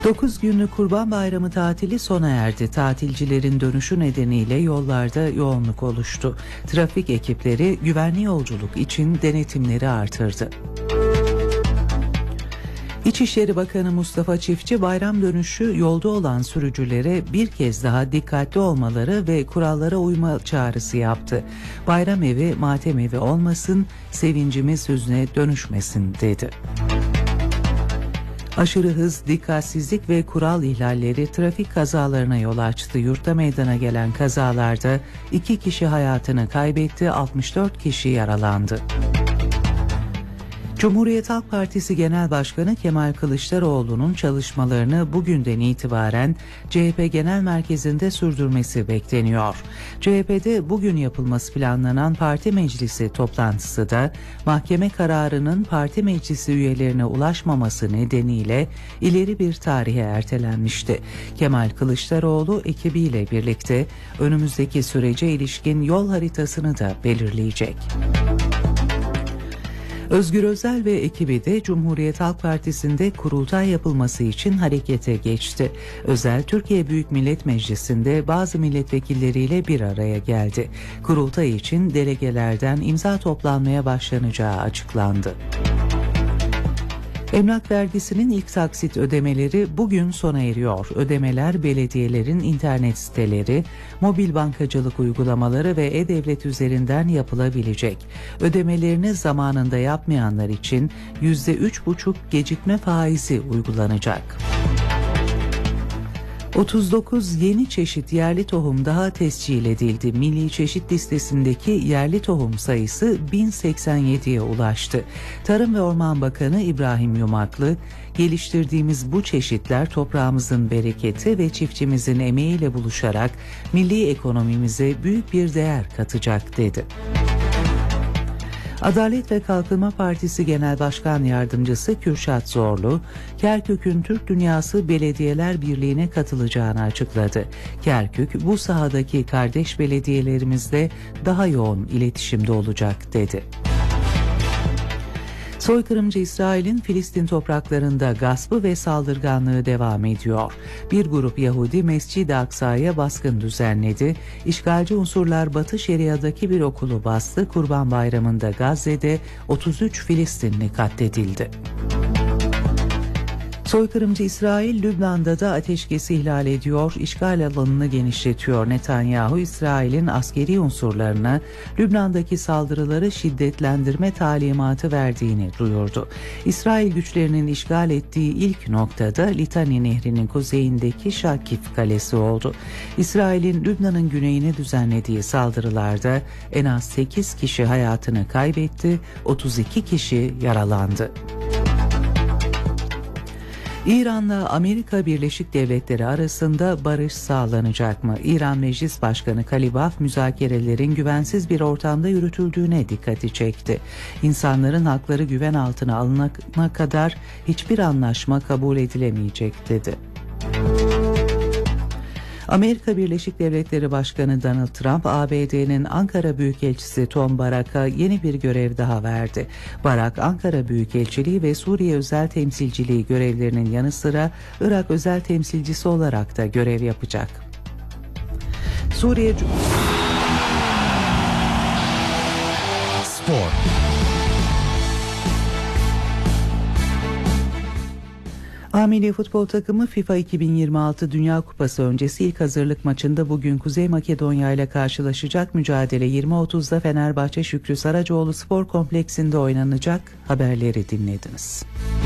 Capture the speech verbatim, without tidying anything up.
dokuz günlük Kurban Bayramı tatili sona erdi. Tatilcilerin dönüşü nedeniyle yollarda yoğunluk oluştu. Trafik ekipleri güvenli yolculuk için denetimleri artırdı. İçişleri Bakanı Mustafa Çiftçi bayram dönüşü yolda olan sürücülere bir kez daha dikkatli olmaları ve kurallara uyma çağrısı yaptı. Bayram evi matem evi olmasın, sevincimiz hüzne dönüşmesin dedi. Aşırı hız, dikkatsizlik ve kural ihlalleri trafik kazalarına yol açtı. Yurtta meydana gelen kazalarda iki kişi hayatını kaybetti, altmış dört kişi yaralandı. Cumhuriyet Halk Partisi Genel Başkanı Kemal Kılıçdaroğlu'nun çalışmalarını bugünden itibaren C H P Genel Merkezi'nde sürdürmesi bekleniyor. C H P'de bugün yapılması planlanan parti meclisi toplantısı da mahkeme kararının parti meclisi üyelerine ulaşmaması nedeniyle ileri bir tarihe ertelenmişti. Kemal Kılıçdaroğlu ekibiyle birlikte önümüzdeki sürece ilişkin yol haritasını da belirleyecek. Özgür Özel ve ekibi de Cumhuriyet Halk Partisi'nde kurultay yapılması için harekete geçti. Özel, Türkiye Büyük Millet Meclisi'nde bazı milletvekilleriyle bir araya geldi. Kurultay için delegelerden imza toplanmaya başlanacağı açıklandı. Emlak vergisinin ilk taksit ödemeleri bugün sona eriyor. Ödemeler belediyelerin internet siteleri, mobil bankacılık uygulamaları ve e-devlet üzerinden yapılabilecek. Ödemelerini zamanında yapmayanlar için yüzde üç buçuk gecikme faizi uygulanacak. otuz dokuz yeni çeşit yerli tohum daha tescil edildi. Milli Çeşit Listesi'ndeki yerli tohum sayısı bin seksen yediye ulaştı. Tarım ve Orman Bakanı İbrahim Yumaklı, geliştirdiğimiz bu çeşitler toprağımızın bereketi ve çiftçimizin emeğiyle buluşarak milli ekonomimize büyük bir değer katacak dedi. Adalet ve Kalkınma Partisi Genel Başkan Yardımcısı Kürşat Zorlu, Kerkük'ün Türk Dünyası Belediyeler Birliği'ne katılacağını açıkladı. Kerkük, bu sahadaki kardeş belediyelerimizle daha yoğun iletişimde olacak dedi. Soykırımcı İsrail'in Filistin topraklarında gaspı ve saldırganlığı devam ediyor. Bir grup Yahudi Mescid-i Aksa'ya baskın düzenledi. İşgalci unsurlar Batı Şeria'daki bir okulu bastı. Kurban Bayramı'nda Gazze'de otuz üç Filistinli katledildi. Soykırımcı İsrail, Lübnan'da da ateşkesi ihlal ediyor, işgal alanını genişletiyor. Netanyahu, İsrail'in askeri unsurlarına Lübnan'daki saldırıları şiddetlendirme talimatı verdiğini duyurdu. İsrail güçlerinin işgal ettiği ilk noktada Litani Nehri'nin kuzeyindeki Şakif Kalesi oldu. İsrail'in Lübnan'ın güneyine düzenlediği saldırılarda en az sekiz kişi hayatını kaybetti, otuz iki kişi yaralandı. İran'la Amerika Birleşik Devletleri arasında barış sağlanacak mı? İran Meclis Başkanı Kalibaf, müzakerelerin güvensiz bir ortamda yürütüldüğüne dikkati çekti. İnsanların hakları güven altına alınana kadar hiçbir anlaşma kabul edilemeyecek dedi. Amerika Birleşik Devletleri Başkanı Donald Trump, A B D'nin Ankara Büyükelçisi Tom Barak'a yeni bir görev daha verdi. Barak, Ankara Büyükelçiliği ve Suriye Özel Temsilciliği görevlerinin yanı sıra Irak Özel Temsilcisi olarak da görev yapacak. Suriye Spor. A Milli Futbol Takımı FIFA iki bin yirmi altı Dünya Kupası öncesi ilk hazırlık maçında bugün Kuzey Makedonya ile karşılaşacak. Mücadele yirmi otuzda Fenerbahçe Şükrü Saracoğlu Spor Kompleksinde oynanacak. Haberleri dinlediniz.